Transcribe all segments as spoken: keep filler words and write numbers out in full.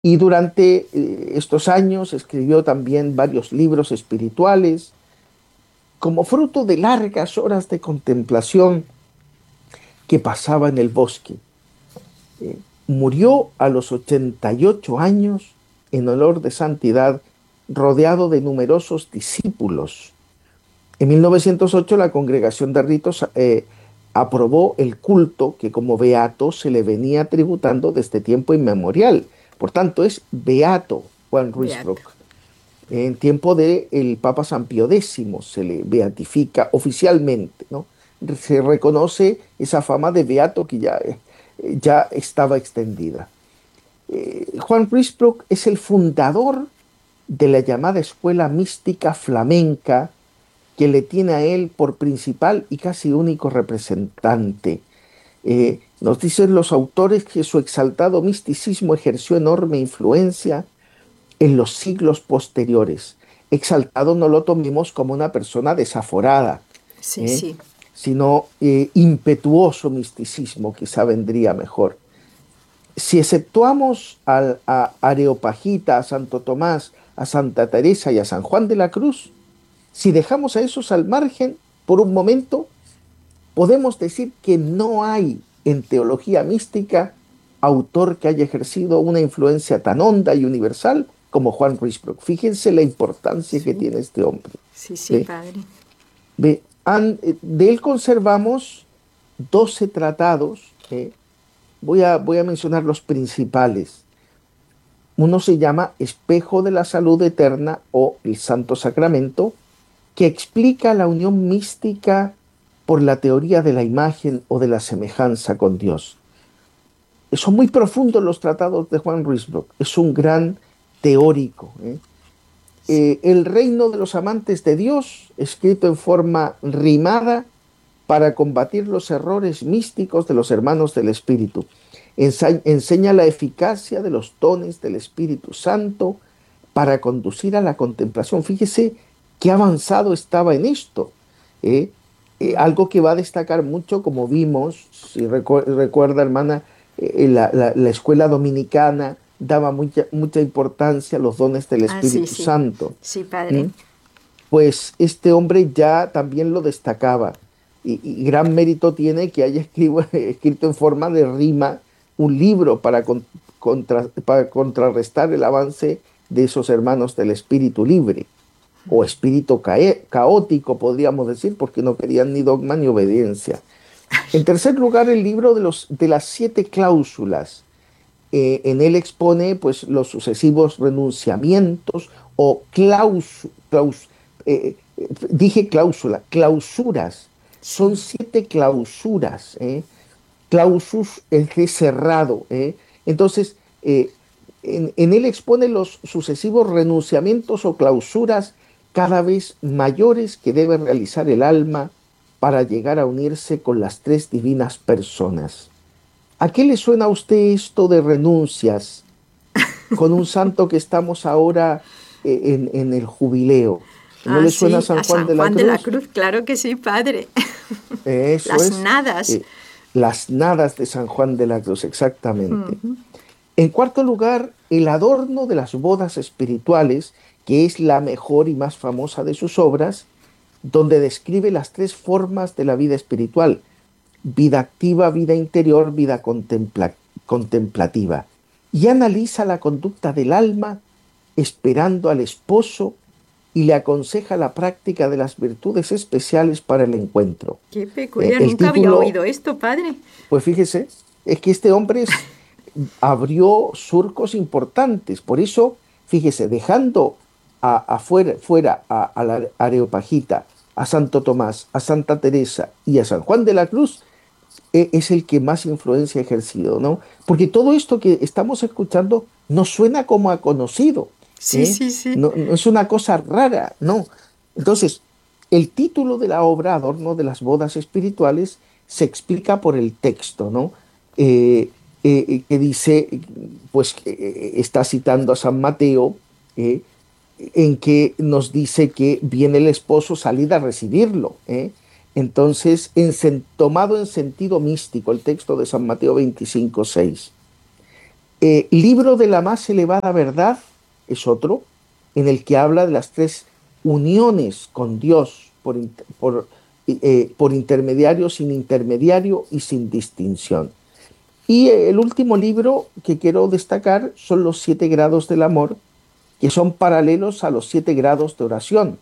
Y durante eh, estos años escribió también varios libros espirituales, como fruto de largas horas de contemplación que pasaba en el bosque. Eh, Murió a los ochenta y ocho años en olor de santidad, rodeado de numerosos discípulos. En mil novecientos ocho la Congregación de Ritos eh, aprobó el culto que como beato se le venía tributando desde tiempo inmemorial. Por tanto, es beato Juan Beato. Ruysbrock. En tiempo del Papa San Pío X se le beatifica oficialmente, ¿no? Se reconoce esa fama de beato que ya, eh, ya estaba extendida. Eh, Juan Ruysbrock es el fundador de la llamada escuela mística flamenca, que le tiene a él por principal y casi único representante. Eh, nos dicen los autores que su exaltado misticismo ejerció enorme influencia en los siglos posteriores. Exaltado no lo tomemos como una persona desaforada, Sí, ¿eh? sí. Sino eh, impetuoso misticismo, quizá vendría mejor. Si exceptuamos al- a Areopagita, a Santo Tomás, a Santa Teresa y a San Juan de la Cruz, si dejamos a esos al margen por un momento, podemos decir que no hay en teología mística autor que haya ejercido una influencia tan honda y universal como Juan Ruysbrock. Fíjense la importancia que Sí, tiene este hombre. sí, sí, ¿Ve? padre. Ve, han- eh, de él conservamos doce tratados. ¿Eh? Voy a, voy a mencionar los principales. Uno se llama Espejo de la Salud Eterna o el Santo Sacramento, que explica la unión mística por la teoría de la imagen o de la semejanza con Dios. Son muy profundos los tratados de Juan Ruysbrock, es un gran teórico. ¿eh? Sí. Eh, el reino de los amantes de Dios, escrito en forma rimada para combatir los errores místicos de los hermanos del Espíritu. Ensa enseña la eficacia de los dones del Espíritu Santo para conducir a la contemplación. Fíjese qué avanzado estaba en esto. ¿eh? Eh, Mm. algo que va a destacar mucho, como vimos, si recu recuerda, hermana, eh, la, la, la, escuela dominicana daba mucha, mucha importancia a los dones del Ah, sí, Espíritu sí. Santo. Sí, padre. ¿Mm? Pues este hombre ya también lo destacaba. Y, y gran mérito tiene que haya escribo, escrito en forma de rima un libro para, con, contra, para contrarrestar el avance de esos hermanos del espíritu libre o espíritu cae, caótico, podríamos decir, porque no querían ni dogma ni obediencia. En tercer lugar, el libro de, los, de las siete cláusulas. Eh, en él expone pues, los sucesivos renunciamientos o claus, claus, eh, eh, dije cláusula, clausuras. Son Sí. siete clausuras. ¿eh? Clausus es de cerrado. ¿eh? Entonces, eh, en, en él expone los sucesivos renunciamientos o clausuras cada vez mayores que debe realizar el alma para llegar a unirse con las tres divinas personas. ¿A qué le suena a usted esto de renuncias con un santo que estamos ahora eh, en, en el jubileo? ¿No Ah, le suena a sí, San a Juan San de la Juan de la Cruz? Cruz, claro que sí, padre. Eh, Eso Las es nadas. eh, las nadas de San Juan de la Cruz, exactamente. Ujú. En cuarto lugar, el adorno de las bodas espirituales, que es la mejor y más famosa de sus obras, donde describe las tres formas de la vida espiritual: vida activa, vida interior, vida contempla contemplativa. Y analiza la conducta del alma esperando al esposo y le aconseja la práctica de las virtudes especiales para el encuentro. Qué Eh, peculiar, el nunca había título, oído esto, padre. pues fíjese, es que este hombre es, abrió surcos importantes. Por eso, fíjese, dejando a, a fuera, fuera a, a la Areopagita, a Santo Tomás, a Santa Teresa y a San Juan de la Cruz, e- es el que más influencia ha ejercido, ¿no? Porque todo esto que estamos escuchando nos suena como a conocido, Sí, ¿eh? sí, sí. No, no es una cosa rara, no. Entonces, el título de la obra, Adorno de las bodas espirituales, se explica por el texto, ¿no? Eh, eh, eh, que dice, pues que, eh, está citando a San Mateo, eh, en que nos dice que viene el esposo, salid a recibirlo. ¿eh? Entonces, en sen- tomado en sentido místico, el texto de San Mateo veinticinco seis. Eh, Libro de la más elevada verdad es otro, en el que habla de las tres uniones con Dios por, inter- por, eh, por intermediario, sin intermediario y sin distinción. Y eh, el último libro que quiero destacar son los siete grados del amor, que son paralelos a los siete grados de oración,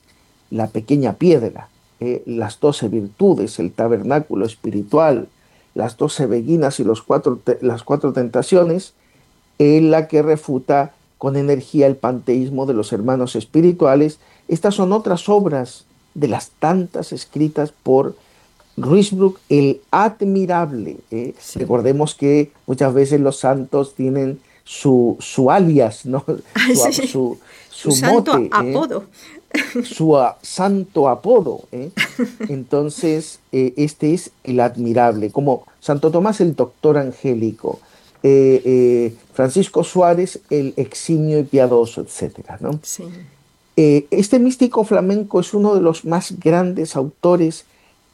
la pequeña piedra, eh, las doce virtudes, el tabernáculo espiritual, las doce beguinas y los cuatro te- las cuatro tentaciones, en la que refuta con energía el panteísmo de los hermanos espirituales. Estas son otras obras de las tantas escritas por Ruysbrough el admirable. ¿Eh? Sí. Recordemos que muchas veces los santos tienen su, su alias, ¿no? Ah, su, sí. su, Su su santo mote, ¿eh? apodo. Su a- santo apodo. ¿Eh? Entonces, eh, este es el admirable, como Santo Tomás el doctor angélico, eh, eh, Francisco Suárez el eximio y piadoso, etcétera, ¿no? Sí. Eh, este místico flamenco es uno de los más grandes autores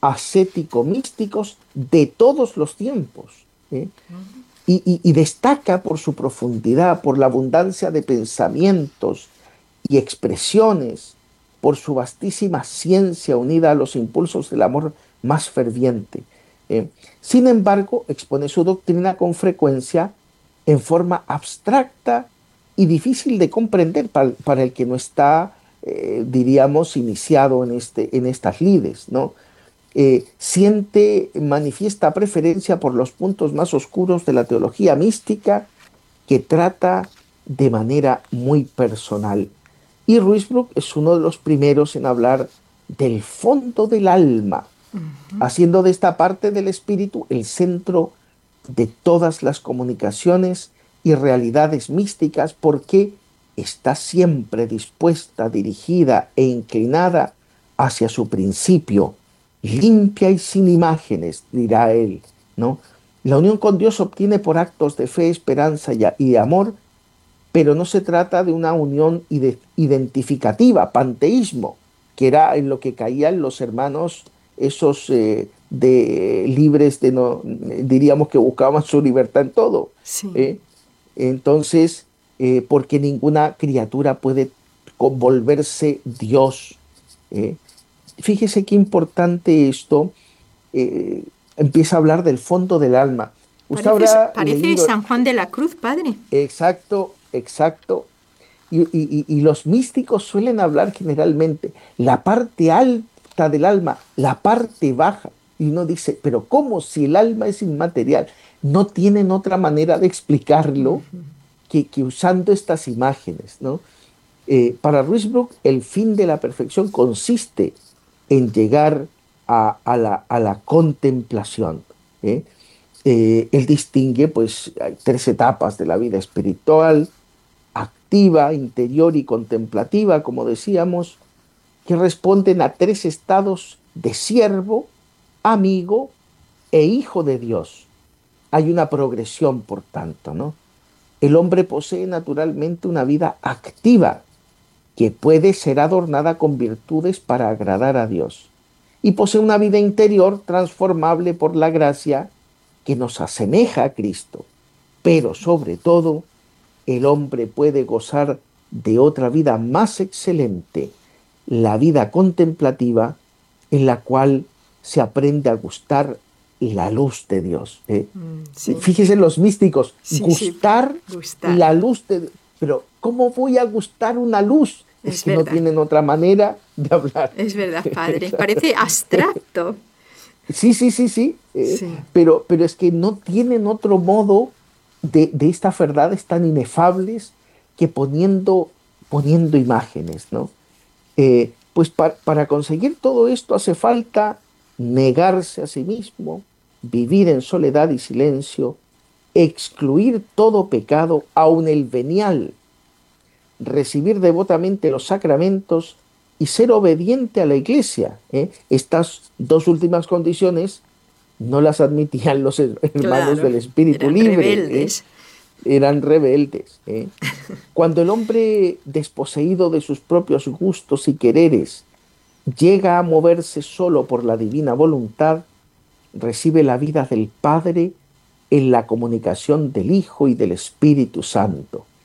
ascético-místicos de todos los tiempos, ¿eh? Y, y- y destaca por su profundidad, por la abundancia de pensamientos y expresiones, por su vastísima ciencia unida a los impulsos del amor más ferviente. ¿Eh? Sin embargo, expone su doctrina con frecuencia en forma abstracta y difícil de comprender para, para el que no está, eh, diríamos, iniciado en, este, en estas lides, ¿no? Eh, siente, manifiesta preferencia por los puntos más oscuros de la teología mística que trata de manera muy personal. Y Ruysbrough es uno de los primeros en hablar del fondo del alma, haciendo de esta parte del espíritu el centro de todas las comunicaciones y realidades místicas, porque está siempre dispuesta, dirigida e inclinada hacia su principio, limpia y sin imágenes, dirá él, ¿no? La unión con Dios se obtiene por actos de fe, esperanza y, y de amor, pero no se trata de una unión ide- identificativa, panteísmo, que era en lo que caían los hermanos esos eh, de libres de no, diríamos que buscaban su libertad en todo. Sí. ¿Eh? Entonces, eh, porque ninguna criatura puede volverse Dios. ¿Eh? Fíjese qué importante esto. eh, Empieza a hablar del fondo del alma. Usted Parece, habrá parece leído, San Juan de la Cruz, padre. exacto, exacto. Y, y- y- y los místicos suelen hablar generalmente la parte alta del alma, la parte baja. Y uno dice, pero ¿cómo si el alma es inmaterial? No tienen otra manera de explicarlo que, que usando estas imágenes, ¿no? Eh, para Ruysbrough, el fin de la perfección consiste en llegar a, a la, a la contemplación. ¿Eh? Eh, él distingue, pues, hay tres etapas de la vida espiritual: activa, interior y contemplativa, como decíamos, que responden a tres estados de siervo, amigo e hijo de Dios. Hay una progresión, por tanto, ¿no? El hombre posee naturalmente una vida activa que puede ser adornada con virtudes para agradar a Dios. Y posee una vida interior transformable por la gracia que nos asemeja a Cristo. Pero sobre todo, el hombre puede gozar de otra vida más excelente, la vida contemplativa, en la cual se aprende a gustar la luz de Dios. ¿Eh? Mm, sí. Fíjese los místicos, Sí, sí. gustar Gustar. la luz de Dios. Pero ¿cómo voy a gustar una luz? Es Es que no verdad. tienen otra manera de hablar. Es verdad, padre. Parece abstracto. Sí, sí, sí, sí, eh, Sí. pero, pero es que no tienen otro modo de, de estas verdades tan inefables que poniendo, poniendo imágenes, ¿no? Eh, pues pa- para conseguir todo esto hace falta negarse a sí mismo, vivir en soledad y silencio, excluir todo pecado, aun el venial, recibir devotamente los sacramentos y ser obediente a la iglesia. ¿Eh? Estas dos últimas condiciones no las admitían los her- hermanos Claro. del espíritu Eran libre, ¿eh? rebeldes. Eran rebeldes. ¿Eh? Cuando el hombre desposeído de sus propios gustos y quereres llega a moverse solo por la divina voluntad, recibe la vida del Padre en la comunicación del Hijo y del Espíritu Santo.